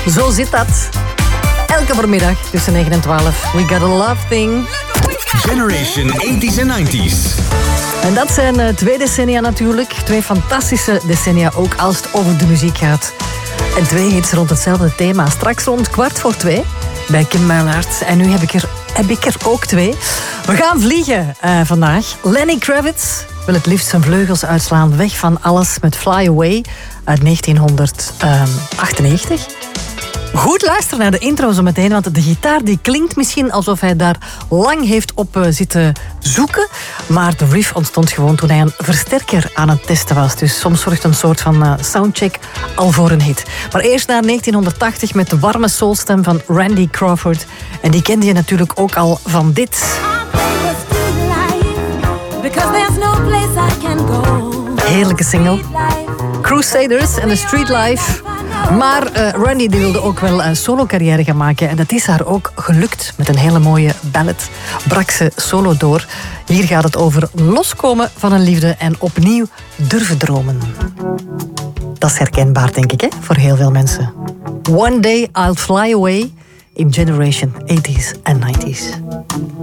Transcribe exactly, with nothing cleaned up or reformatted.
Zo zit dat. Elke voormiddag tussen negen en twaalf. We got a love thing. Generation eighties en nineties. En dat zijn uh, twee decennia natuurlijk. Twee fantastische decennia ook als het over de muziek gaat. En twee hits rond hetzelfde thema. Straks rond kwart voor twee bij Kim Muilaert. En nu heb ik er, heb ik er ook twee. We gaan vliegen uh, vandaag. Lenny Kravitz wil het liefst zijn vleugels uitslaan. Weg van alles met Fly Away uit negentienhonderdachtennegentig. Goed luisteren naar de intro zo meteen, want de gitaar die klinkt misschien alsof hij daar lang heeft op uh, zitten zoeken. Maar de riff ontstond gewoon toen hij een versterker aan het testen was. Dus soms zorgt een soort van uh, soundcheck al voor een hit. Maar eerst naar negentienhonderdtachtig met de warme soulstem van Randy Crawford. En die kende je natuurlijk ook al van dit. Heerlijke single. Crusaders en The Street Life. Maar uh, Randy die wilde ook wel een solo-carrière gaan maken. En dat is haar ook gelukt met een hele mooie ballad. Brak ze solo door. Hier gaat het over loskomen van een liefde en opnieuw durven dromen. Dat is herkenbaar, denk ik, hè, voor heel veel mensen. One day I'll fly away in Generation eighties en nineties.